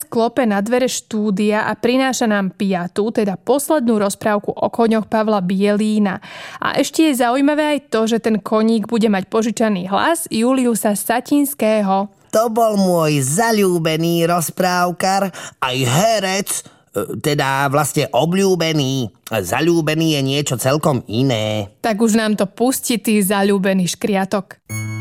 klope na dvere štúdia a prináša nám 5., teda poslednú rozprávku o koňoch Pavla Bielína. A ešte je zaujímavé aj to, že ten koník bude mať požičaný hlas Juliusa Satinského. To bol môj zaľúbený rozprávkar, aj herec, teda vlastne obľúbený. Zaľúbený je niečo celkom iné. Tak už nám to pustí, ty zaľúbený škriatok.